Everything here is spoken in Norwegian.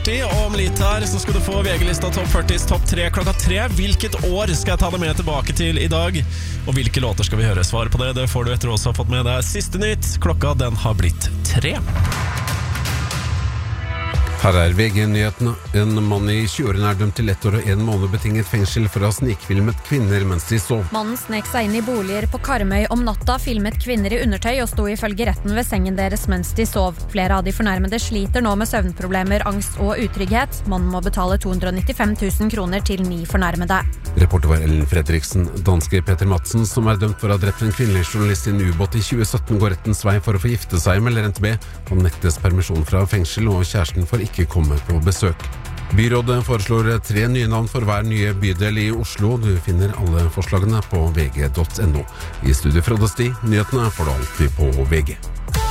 40, og om litt her så skal du få VG-lista Topp 40s Topp 3 klokka 3. Hvilket år skal jeg ta deg med tilbake til i dag? Og hvilke låter skal vi høre? Svaret på det får du etter også ha fått med deg Siste nytt. Klokka den har blitt 3. Her VG-nyhetene. En mann i 20-årene dømt til 1 år og 1 måned betinget fengsel for å ha snikfilmet kvinner mens de sov. Mannen snek seg inn i boliger på Karmøy om natta, filmet kvinner i undertøy og sto ifølge retten ved sengen deres mens de sov. Flere av de fornærmede sliter nå med søvnproblemer, angst og utrygghet. Mannen må betale 295 000 kroner til 9 fornærmede. Reporter var Ellen Fredriksen. Danske Peter Madsen, som dømt for å ha drept en kvinnelig journalist i en ubåt i 2017, går rettens vei for å få gifte seg med NTB. Han nektes permisjon fra fengsel, og kjæresten får ikke komme på besøk. Byrådet foreslår 3 nye navn for hver nye bydel i Oslo. Du finner alle forslagene på vg.no. I studio Frode Sti, nyhetene får du alltid på VG.